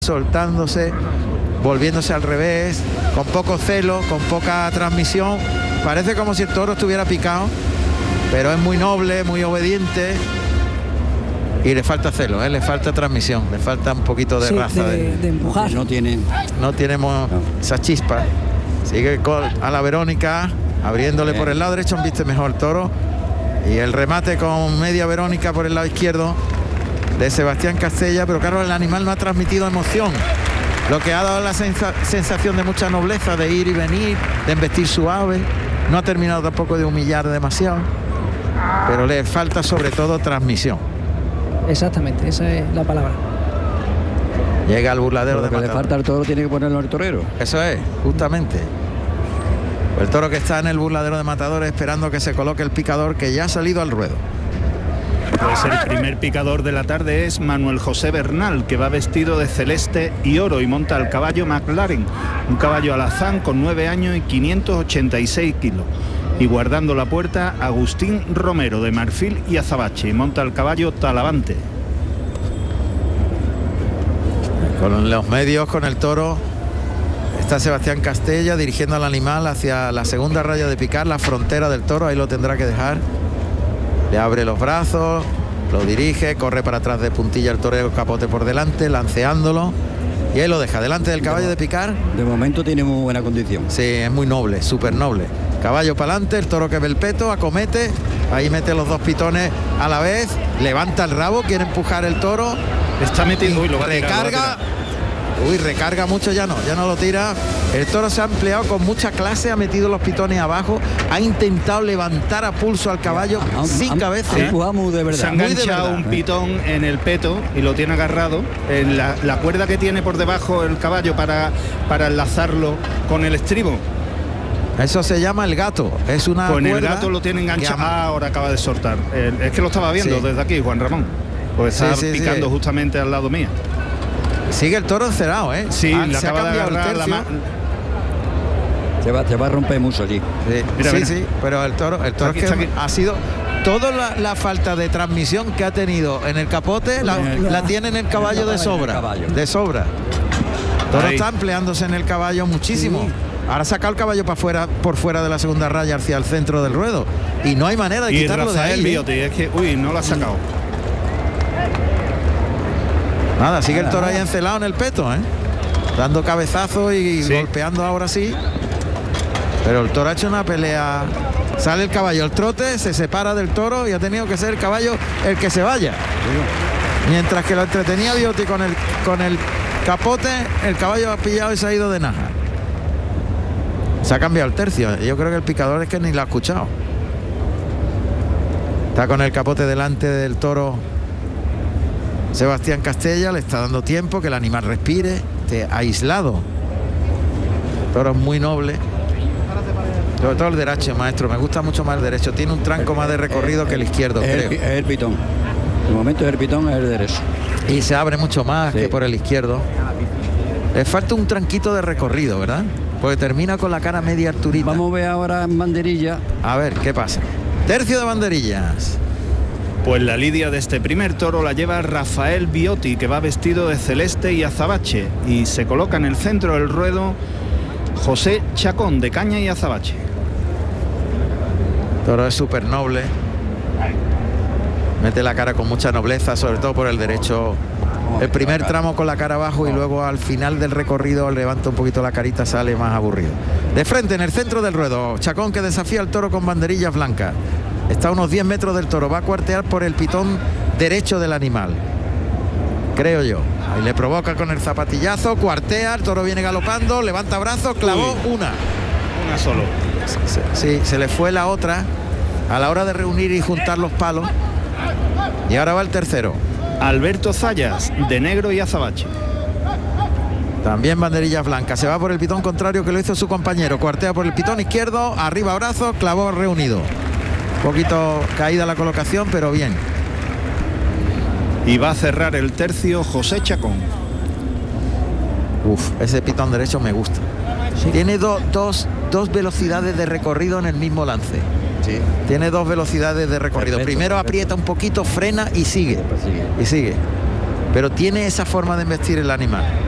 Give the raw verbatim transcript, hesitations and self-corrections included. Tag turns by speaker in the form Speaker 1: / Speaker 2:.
Speaker 1: soltándose, volviéndose al revés, con poco celo, con poca transmisión. Parece como si el toro estuviera picado, pero es muy noble, muy obediente. Y le falta celo, ¿eh? Le falta transmisión, le falta un poquito de
Speaker 2: sí,
Speaker 1: raza.
Speaker 2: De,
Speaker 1: de,
Speaker 2: de empujar.
Speaker 3: No tiene...
Speaker 1: No tenemos no. esa chispa. Sigue con, a la Verónica, abriéndole Bien. por el lado derecho, viste mejor el toro. Y el remate con media Verónica por el lado izquierdo de Sebastián Castella, pero claro, el animal no ha transmitido emoción. Lo que ha dado la sensa sensación de mucha nobleza, de ir y venir, de embestir suave. No ha terminado tampoco de humillar demasiado, pero le falta sobre todo transmisión.
Speaker 2: Exactamente, esa es la palabra.
Speaker 1: Llega al burladero
Speaker 3: Lo
Speaker 1: de
Speaker 3: que
Speaker 1: Matador.
Speaker 3: le falta al toro tiene que ponerlo al torero.
Speaker 1: Eso es, justamente. El toro que está en el burladero de Matador esperando que se coloque el picador, que ya ha salido al ruedo.
Speaker 4: Pues el primer picador de la tarde es Manuel José Bernal, que va vestido de celeste y oro y monta el caballo McLaren, un caballo alazán con nueve años y quinientos ochenta y seis kilos. Y guardando la puerta, Agustín Romero de marfil y azabache, y monta el caballo Talavante.
Speaker 1: Con los medios, con el toro, está Sebastián Castella dirigiendo al animal hacia la segunda raya de picar, la frontera del toro, ahí lo tendrá que dejar. Le abre los brazos, lo dirige, corre para atrás de puntilla el torero, capote por delante, lanceándolo. Y ahí lo deja, delante del caballo de picar.
Speaker 3: De momento tiene muy buena condición.
Speaker 1: Sí, es muy noble, súper noble. Caballo para adelante, el toro que ve el peto, acomete, ahí mete los dos pitones a la vez, levanta el rabo, quiere empujar el toro.
Speaker 4: Está metiendo, uy, lo va a
Speaker 1: recarga.
Speaker 4: tirar, lo va a tirar.
Speaker 1: Uy, recarga mucho, ya no, ya no lo tira. El toro se ha empleado con mucha clase, ha metido los pitones abajo, ha intentado levantar a pulso al caballo
Speaker 3: a, a,
Speaker 1: sin
Speaker 3: a,
Speaker 1: cabeza.
Speaker 3: ¿eh? Muy de verdad.
Speaker 4: Se ha enganchado un pitón en el peto y lo tiene agarrado. En la, la cuerda que tiene por debajo el caballo para, para enlazarlo con el estribo.
Speaker 1: Eso se llama el gato, es una
Speaker 4: Con
Speaker 1: cuerda
Speaker 4: el gato lo tiene enganchado. Ah, ahora acaba de soltar. Eh, es que lo estaba viendo sí. desde aquí, Juan Ramón. Pues está sí, sí, picando sí. justamente al lado mío.
Speaker 1: Sigue el toro encerado, ¿eh?
Speaker 4: Sí,
Speaker 1: ah,
Speaker 4: le
Speaker 1: se
Speaker 4: acaba
Speaker 1: ha cambiado
Speaker 4: de
Speaker 1: el tercio.
Speaker 4: la
Speaker 3: se, va, se va a romper mucho allí.
Speaker 1: Sí, mira, sí, mira. sí, pero el toro, el toro aquí, es que ha sido toda la, la falta de transmisión que ha tenido en el capote, la, la tiene en el caballo de sobra. Caballo. De sobra. El toro Ahí. está empleándose en el caballo muchísimo. Sí. Ahora saca el caballo para fuera, por fuera de la segunda raya hacia el centro del ruedo. Y no hay manera de
Speaker 4: y
Speaker 1: quitarlo
Speaker 4: Rafael
Speaker 1: de ahí.
Speaker 4: Biotti, ¿eh? Es que, uy, no lo ha sacado.
Speaker 1: Nada, sigue el toro ahí encelado en el peto, ¿eh? Dando cabezazos y sí. golpeando ahora sí. Pero el toro ha hecho una pelea. Sale el caballo, el trote, se separa del toro y ha tenido que ser el caballo el que se vaya. Mientras que lo entretenía Biotti con el, con el capote, el caballo ha pillado y se ha ido de naja. Se ha cambiado el tercio. Yo creo que el picador es que ni lo ha escuchado. Está con el capote delante del toro Sebastián Castella, le está dando tiempo que el animal respire, esté aislado. El toro es muy noble. Sobre todo el derecho, maestro. Me gusta mucho más el derecho. Tiene un tranco más de recorrido que el izquierdo,
Speaker 3: es
Speaker 1: creo.
Speaker 3: El, es el pitón. De momento es el pitón, es el derecho.
Speaker 1: Y se abre mucho más sí. que por el izquierdo. Le falta un tranquito de recorrido, ¿verdad? Porque termina con la cara media Arturita.
Speaker 3: Vamos a ver ahora en banderilla.
Speaker 1: A ver, ¿qué pasa? Tercio de banderillas.
Speaker 4: Pues la lidia de este primer toro la lleva Rafael Biotti, que va vestido de celeste y azabache. Y se coloca en el centro del ruedo José Chacón, de caña y azabache.
Speaker 1: El toro es súper noble. Mete la cara con mucha nobleza, sobre todo por el derecho. El primer tramo con la cara abajo y luego al final del recorrido levanta un poquito la carita, sale más aburrido. De frente, en el centro del ruedo, Chacón, que desafía al toro con banderillas blancas. Está a unos diez metros del toro, va a cuartear por el pitón derecho del animal, creo yo. Ahí le provoca con el zapatillazo, cuartea, el toro viene galopando, levanta brazos, clavó Uy. una.
Speaker 4: Una solo.
Speaker 1: Sí, se le fue la otra a la hora de reunir y juntar los palos. Y ahora va el tercero.
Speaker 4: Alberto Zayas, de negro y azabache.
Speaker 1: También banderillas blancas. Se va por el pitón contrario que lo hizo su compañero. Cuartea por el pitón izquierdo, arriba brazos, clavó reunido. Un poquito caída la colocación, pero bien.
Speaker 4: Y va a cerrar el tercio José Chacón.
Speaker 1: Uf, ese pitón derecho me gusta. Sí. Tiene do, dos, dos velocidades de recorrido en el mismo lance. Sí. Tiene dos velocidades de recorrido. Perfecto, Primero perfecto. aprieta un poquito, frena y sigue. Y sigue. Pero tiene esa forma de embestir el animal.